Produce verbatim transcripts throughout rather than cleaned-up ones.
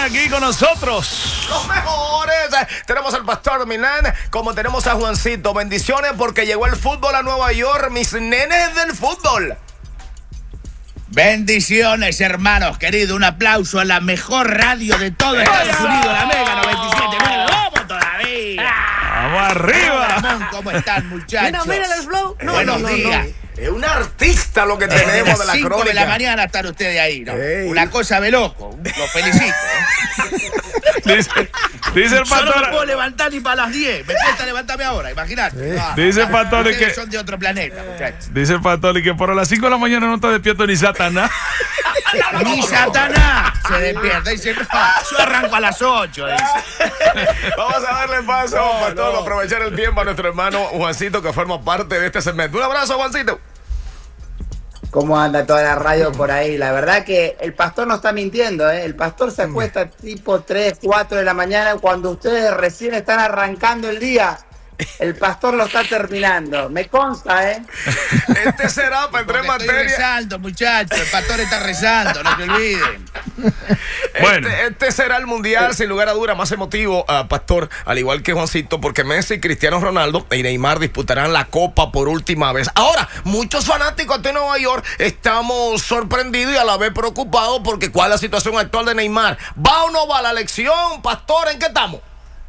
aquí con nosotros. Los mejores. Tenemos al Pastor Milán, como tenemos a Juancito. Bendiciones porque llegó el fútbol a Nueva York, mis nenes del fútbol. Bendiciones, hermanos queridos. Un aplauso a la mejor radio de todo Estados Unidos, la Mega noventa y siete punto nueve. ¡Vamos todavía! ¡Vamos arriba! Ramón, ¿cómo están, muchachos? Mira, mira el flow. No, Buenos no, no, días. no. Es un artista lo que tenemos de la cinco crónica. de la mañana están ustedes ahí, ¿no? Ey. Una cosa de loco. Los felicito. ¿eh? Dice, dice el Yo no me puedo pastor. levantar ni para las diez. Me cuesta levantarme ahora, imagínate. No, Dice el no, pastor ustedes que- son de otro planeta, muchachos. Dice el pastor y que por las cinco de la mañana no está despierto ni Satanás. Ni Satanás se despierta. Dice, no, yo arranco a las ocho. Dice. Vamos a darle paso, No, Pastor, no. aprovechar el tiempo a nuestro hermano Juancito, que forma parte de este segmento. Un abrazo, Juancito. ¿Cómo anda toda la radio por ahí? La verdad que el pastor no está mintiendo, ¿eh? El pastor se acuesta tipo tres, cuatro de la mañana cuando ustedes recién están arrancando el día. El pastor lo está terminando. Me consta, ¿eh? Este será para entrar en Porque estoy materia. rezando, muchachos. El pastor está rezando, no se olviden. Bueno. Este, este será el mundial, sin lugar a duda, más emotivo, uh, Pastor, al igual que Juancito, porque Messi, Cristiano Ronaldo y Neymar disputarán la Copa por última vez. Ahora, muchos fanáticos de Nueva York estamos sorprendidos y a la vez preocupados porque cuál es la situación actual de Neymar. ¿Va o no va la elección, Pastor? ¿En qué estamos?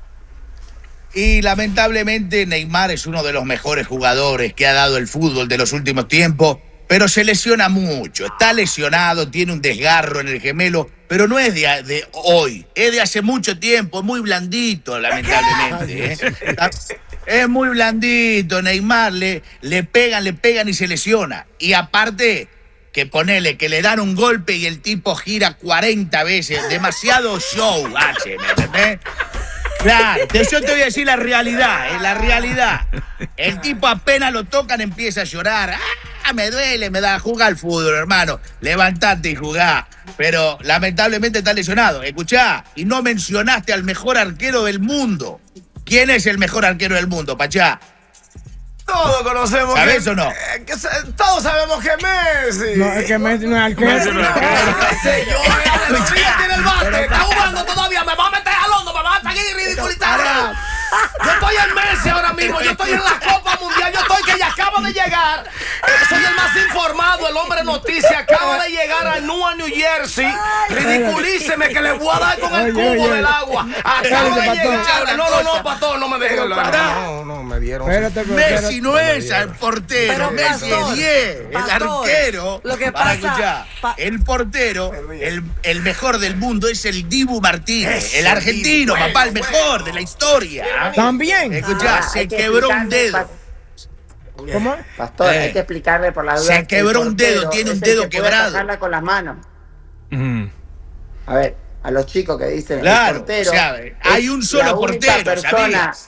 Y lamentablemente Neymar es uno de los mejores jugadores que ha dado el fútbol de los últimos tiempos, pero se lesiona mucho. Está lesionado, tiene un desgarro en el gemelo, pero no es de, de hoy, es de hace mucho tiempo, es muy blandito, lamentablemente. ¿eh? Es muy blandito, Neymar, le, le pegan, le pegan y se lesiona. Y aparte, que ponele, que le dan un golpe y el tipo gira cuarenta veces, demasiado show hace, ¿me entendés? Claro, te- yo te voy a decir la realidad, eh, la realidad. El tipo apenas lo tocan empieza a llorar. Ah, me duele, me da, jugar al fútbol, hermano. Levantate y jugá. Pero lamentablemente está lesionado. Escuchá, y no mencionaste al mejor arquero del mundo. ¿Quién es el mejor arquero del mundo, Pachá? Todos conocemos ¿Sabes que, o no? eh, que sa- todos sabemos que Messi. No, es que Messi no es arquero. Messi no es arquero. Sí, yo, eh, los días tiene el bate, está jugando todavía, me va a meter al hondo, me va a seguir ridiculizando. Yo estoy en Messi ahora mismo, yo estoy en la Copa Mundial, yo estoy que ya acaba de llegar. Eh, soy el más informado, el hombre noticia, acaba de llegar a Newark, New Jersey. Ridiculíceme que le voy a dar con el Oye, cubo oye. del agua. Acaba de Espérate, llegar. Pastor. No, no, no, Pastor, no me dejes hablar. Pará. No, no, me dieron. Espérate, pero Messi espérate. no es el portero, Pero, Messi Pastor, es diez, el Pastor, arquero. lo que Para pasa- escuchar, pa- el portero, el, el mejor del mundo es el Dibu Martínez, Ese el argentino, Dibu, papá, el bueno, mejor bueno. de la historia. También. Escuchá, Ah, se hay que quebró un explicarle, dedo. pa- ¿Cómo? Pastor, Eh. hay que explicarle por la duda. Se que el quebró un dedo, portero tiene un es el dedo que puede quebrado. atajarla con las manos. Ujú. A ver, a los chicos que dicen Claro, el portero. o sea, hay es un solo la única portero, persona- ¿sabías?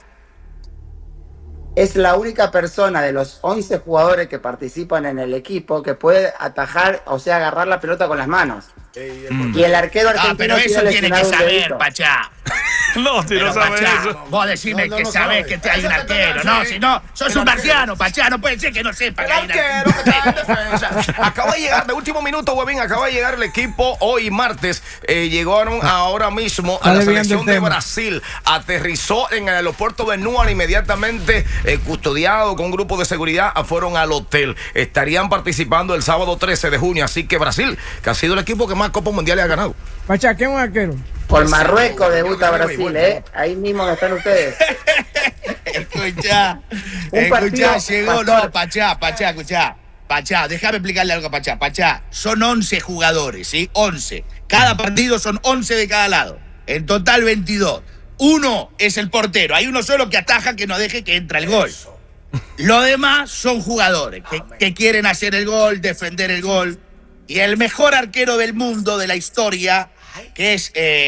Es la única persona de los once jugadores que participan en el equipo que puede atajar, o sea, agarrar la pelota con las manos. Y el arquero argentino Ah, pero eso tiene que lesionado un saber, dedito. Pachá. No, si Pero, no sabe Pachá, eso. vos decime No, no que lo sabés sabe. que te- hay un Ese te arquero. lo No, sabe. si no, sos El un arquero. marciano, Pachá. No puede ser que no sepa El que hay un arquero que está en defensa. Acaba de llegar, de último minuto, Huevín, acaba de llegar el equipo hoy martes. Eh, llegaron ahora mismo a la Está desviando selección el de tema. Brasil. Aterrizó en el aeropuerto de Newark inmediatamente, eh, custodiado con un grupo de seguridad, fueron al hotel. Estarían participando el sábado trece de junio. Así que Brasil, que ha sido el equipo que más Copas Mundiales ha ganado. Pachá, ¿qué es un arquero? Por Marruecos debuta Yo creo que Brasil, igual, ¿eh? Ahí mismo donde están ustedes. Escuchá, Un escuchá, partido, llegó, Pastor. no, Pachá, Pachá, escuchá. Pachá, déjame explicarle algo a Pachá. Pachá, son once jugadores, ¿sí? once. Cada partido son once de cada lado. En total veintidós. Uno es el portero. Hay uno solo que ataja que no deje que entre el gol. Lo demás son jugadores que, que quieren hacer el gol, defender el gol. Y el mejor arquero del mundo, de la historia, que es... eh,